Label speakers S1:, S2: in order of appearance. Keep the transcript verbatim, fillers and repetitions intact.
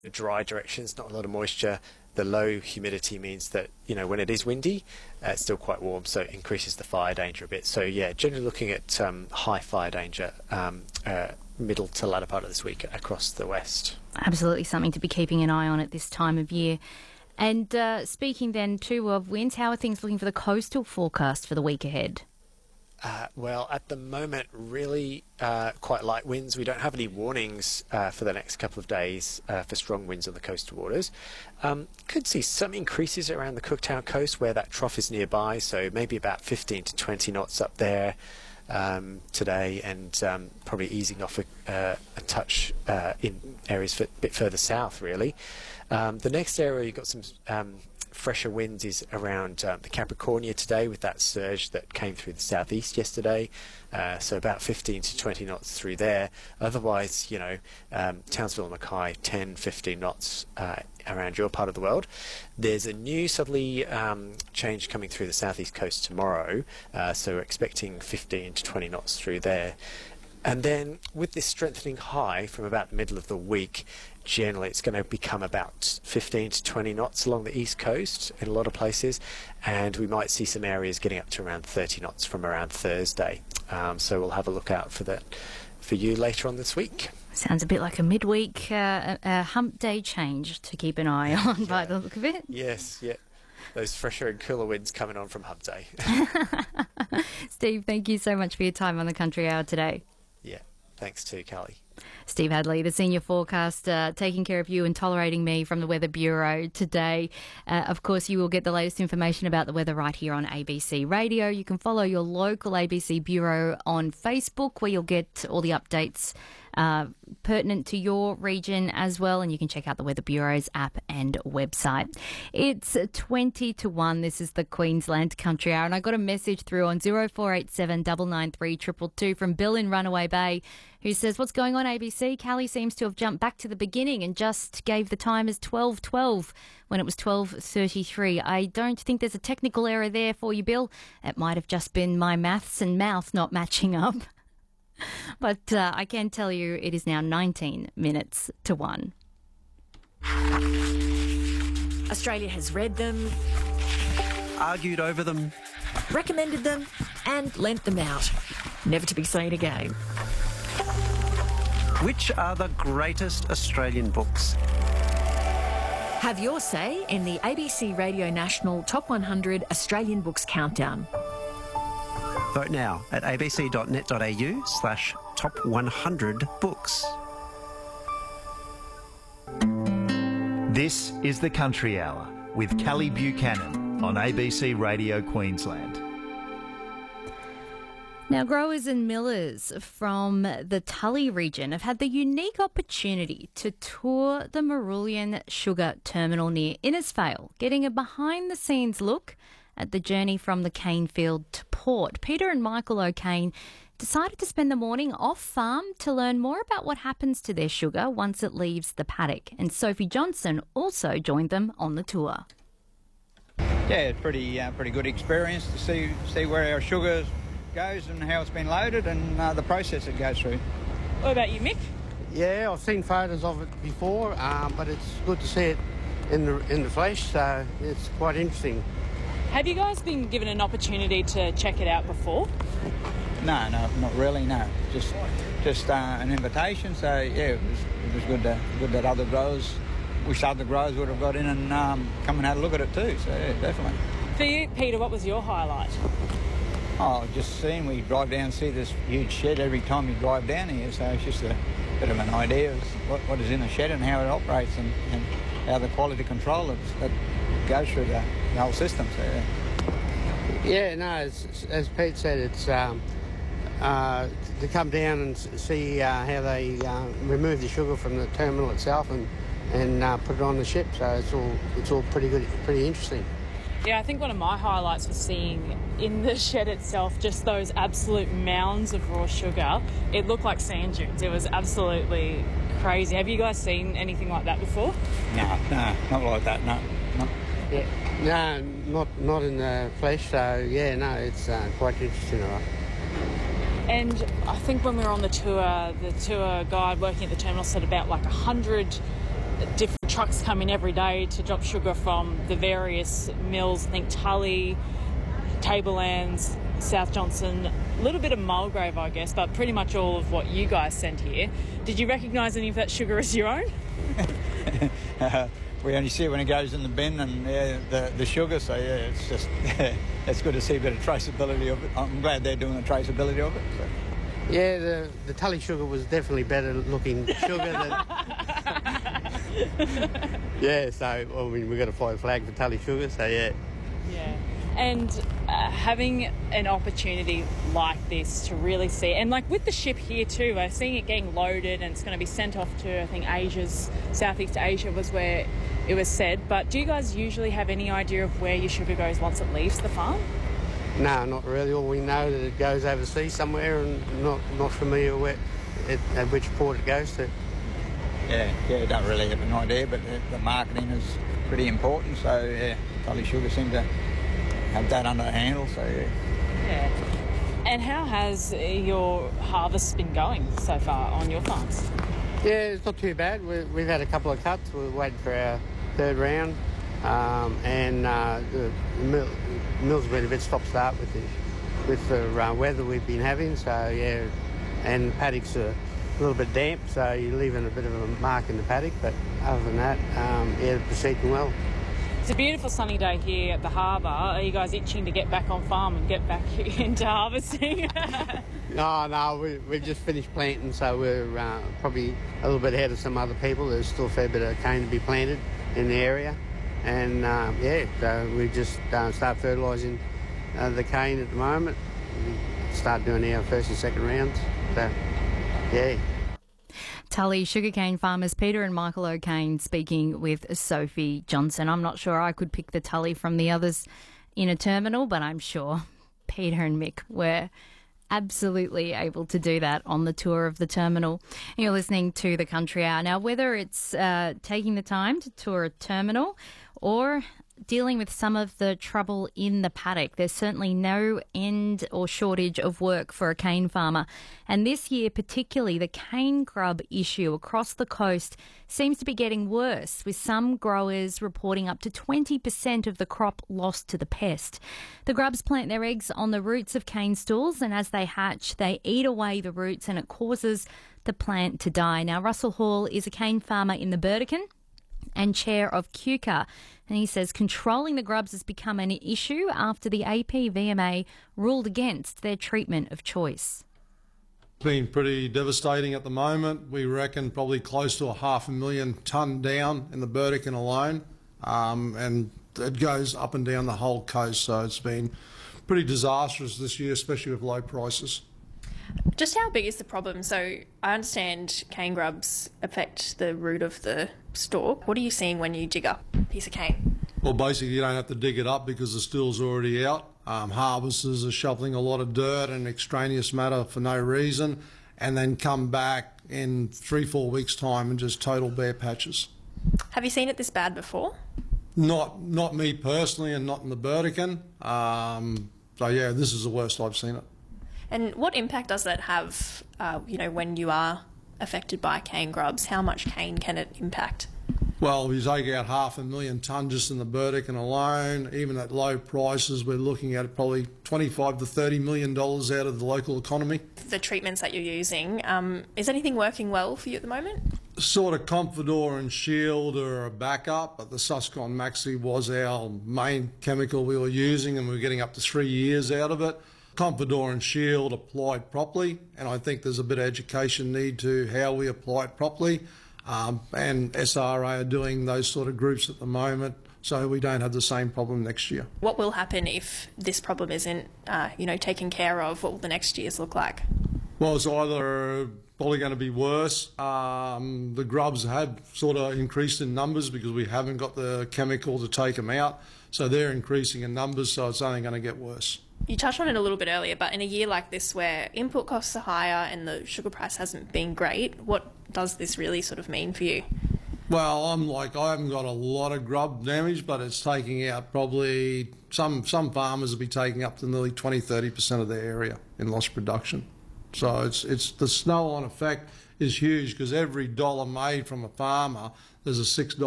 S1: the dry directions, not a lot of moisture. The low humidity means that, you know, when it is windy, uh, it's still quite warm, so it increases the fire danger a bit. So, yeah, generally looking at um, high fire danger um, uh, middle to latter part of this week across the west.
S2: Absolutely something to be keeping an eye on at this time of year. And uh, speaking then, too, of winds, how are things looking for the coastal forecast for the week ahead?
S1: Uh, well, at the moment, really uh, quite light winds. We don't have any warnings uh, for the next couple of days uh, for strong winds on the coastal waters. Um, could see some increases around the Cooktown coast where that trough is nearby, so maybe about fifteen to twenty knots up there um, today, and um, probably easing off a, uh, a touch uh, in areas a bit further south, really. Um, the next area, you've got some Um, fresher winds is around um, the Capricornia today with that surge that came through the southeast yesterday, uh, so about fifteen to twenty knots through there. Otherwise, you know, um, Townsville and Mackay, ten, fifteen knots uh, around your part of the world. There's a new southerly um, change coming through the southeast coast tomorrow, uh, so we're expecting fifteen to twenty knots through there. And then with this strengthening high from about the middle of the week, generally it's going to become about fifteen to twenty knots along the east coast in a lot of places, and we might see some areas getting up to around thirty knots from around Thursday. Um, so we'll have a look out for that for you later on this week.
S2: Sounds a bit like a midweek uh, a hump day change to keep an eye on yeah. by the look of it.
S1: Yes, yeah. Those fresher and cooler winds coming on from hump day.
S2: Steve, thank you so much for your time on the Country Hour today.
S1: Yeah, thanks too, Callie.
S2: Steve Hadley, the senior forecaster, taking care of you and tolerating me from the Weather Bureau today. Uh, of course, you will get the latest information about the weather right here on A B C Radio. You can follow your local A B C Bureau on Facebook, where you'll get all the updates uh, pertinent to your region as well, and you can check out the Weather Bureau's app and website. It's twenty to one. This is the Queensland Country Hour, and I got a message through on zero four eight seven nine nine three two two two from Bill in Runaway Bay, who says, "What's going on, A B C? Callie seems to have jumped back to the beginning and just gave the time as twelve twelve when it was twelve thirty-three. I don't think there's a technical error there for you, Bill. It might have just been my maths and mouth not matching up." But uh, I can tell you it is now nineteen minutes to one.
S3: Australia has read them,
S4: argued over them,
S3: recommended them and lent them out, never to be seen again.
S4: Which are the greatest Australian books?
S3: Have your say in the A B C Radio National Top one hundred Australian Books Countdown.
S4: Vote now at abc.net.au slash top 100 books.
S5: This is the Country Hour with Callie Buchanan on A B C Radio Queensland.
S2: Now, growers and millers from the Tully region have had the unique opportunity to tour the Marulian Sugar Terminal near Innisfail, getting a behind-the-scenes look at the journey from the cane field to port. Peter and Michael O'Kane decided to spend the morning off-farm to learn more about what happens to their sugar once it leaves the paddock. And Sophie Johnson also joined them on the tour.
S6: Yeah, it's pretty uh, pretty good experience to see see where our sugar goes and how it's been loaded and uh, the process it goes through.
S7: What about you, Mick?
S8: Yeah, I've seen photos of it before, um, but it's good to see it in the in the flesh, so it's quite interesting.
S7: Have you guys been given an opportunity to check it out before?
S6: No, no, not really, no. Just just uh, an invitation, so yeah, it was, it was good, to, good that other growers, wish other growers would have got in and um, come and had a look at it too, so yeah, definitely.
S7: For you, Peter, what was your highlight?
S6: Oh, just seeing, we drive down and see this huge shed every time you drive down here, so it's just a bit of an idea of what, what is in the shed and how it operates and, and how the quality control is, that goes through the, the whole system. So, yeah.
S8: Yeah, no, it's, as Pete said, it's um, uh, to come down and see uh, how they uh, remove the sugar from the terminal itself and and uh, put it on the ship. So it's all it's all pretty good, pretty interesting.
S7: Yeah, I think one of my highlights was seeing in the shed itself just those absolute mounds of raw sugar. It looked like sand dunes. It was absolutely crazy. Have you guys seen anything like that before?
S6: No, no, not like that, no. no.
S8: Yeah. No, not not in the flesh, so yeah, no, it's uh, quite interesting, all right.
S7: And I think when we were on the tour, the tour guide working at the terminal said about like one hundred different trucks come in every day to drop sugar from the various mills. I think Tully, Tablelands, South Johnson, a little bit of Mulgrave, I guess, but pretty much all of what you guys send here. Did you recognise any of that sugar as your own?
S6: uh, we only see it when it goes in the bin and yeah, the, the sugar, so yeah, it's just, it's good to see a bit of traceability of it. I'm glad they're doing the traceability of it. So.
S8: Yeah, the, the Tully sugar was definitely better looking sugar than... yeah, so well, I mean, we've got to fly a flag for Tully sugar, so yeah.
S7: Yeah. And uh, having an opportunity like this to really see, and like with the ship here too, we're seeing it getting loaded and it's going to be sent off to, I think, Asia's, Southeast Asia was where it was said. But do you guys usually have any idea of where your sugar goes once it leaves the farm?
S8: No, not really. All we know that it goes overseas somewhere and not not familiar with it, at which port it goes to.
S6: Yeah, yeah, don't really have an idea, but the, the marketing is pretty important, so yeah, Tully Sugar seems to have that under the handle, so yeah.
S7: Yeah. And how has your harvest been going so far on your farms?
S8: Yeah, it's not too bad. We, we've had a couple of cuts. We're waiting for our third round, um, and uh, the, the, mill, the mill's been a bit stop-start with the with the uh, weather we've been having. So yeah, and the paddocks are a little bit damp, so you're leaving a bit of a mark in the paddock. But other than that, um, yeah, proceeding well.
S7: It's a beautiful sunny day here at the harbour. Are you guys itching to get back on farm and get back into harvesting?
S8: no, no, we, we've just finished planting, so we're uh, probably a little bit ahead of some other people. There's still a fair bit of cane to be planted in the area. And, uh, yeah, so we just uh, start fertilising uh, the cane at the moment. We start doing our first and second rounds. So, yeah.
S2: Tully sugarcane farmers Peter and Michael O'Kane speaking with Sophie Johnson. I'm not sure I could pick the Tully from the others in a terminal, but I'm sure Peter and Mick were absolutely able to do that on the tour of the terminal. And you're listening to The Country Hour. Now, whether it's uh, taking the time to tour a terminal or dealing with some of the trouble in the paddock, there's certainly no end or shortage of work for a cane farmer. And this year particularly, the cane grub issue across the coast seems to be getting worse, with some growers reporting up to twenty percent of the crop lost to the pest. The grubs plant their eggs on the roots of cane stools, and as they hatch, they eat away the roots and it causes the plant to die. Now, Russell Hall is a cane farmer in the Burdekin and chair of Q C A, and he says controlling the grubs has become an issue after the A P V M A ruled against their treatment of choice.
S9: It's been pretty devastating at the moment. We reckon probably close to a half a million tonne down in the Burdekin alone, um, and it goes up and down the whole coast, so it's been pretty disastrous this year, especially with low prices.
S10: Just how big is the problem? So I understand cane grubs affect the root of the stalk. What are you seeing when you dig up a piece of cane?
S9: Well, basically you don't have to dig it up because the stool's already out. Um, harvesters are shoveling a lot of dirt and extraneous matter for no reason, and then come back in three, four weeks' time and just total bare patches.
S10: Have you seen it this bad before?
S9: Not not me personally, and not in the Burdekin. Um, so yeah, this is the worst I've seen it.
S10: And what impact does that have, uh, you know, when you are affected by cane grubs? How much cane can it impact?
S9: Well, you take out half a million tonne just in the Burdekin alone. Even at low prices, we're looking at probably twenty-five to thirty million dollars out of the local economy.
S10: The treatments that you're using, um, is anything working well for you at the moment?
S9: Sort of Confidor and Shield are a backup, but the Suscon Maxi was our main chemical we were using, and we were getting up to three years out of it. Confidor and Shield applied properly, and I think there's a bit of education need to how we apply it properly. Um, and S R A are doing those sort of groups at the moment, so we don't have the same problem next year.
S10: What will happen if this problem isn't, uh, you know, taken care of? What will the next years look like?
S9: Well, it's either probably going to be worse. Um, the grubs have sort of increased in numbers because we haven't got the chemical to take them out, so they're increasing in numbers, so it's only going to get worse.
S10: You touched on it a little bit earlier, but in a year like this where input costs are higher and the sugar price hasn't been great, what does this really sort of mean for you?
S9: Well, I'm like, I haven't got a lot of grub damage, but it's taking out probably, some some farmers will be taking up to nearly twenty, thirty percent of their area in lost production. So it's it's the snow-on effect is huge, because every dollar made from a farmer, there's a six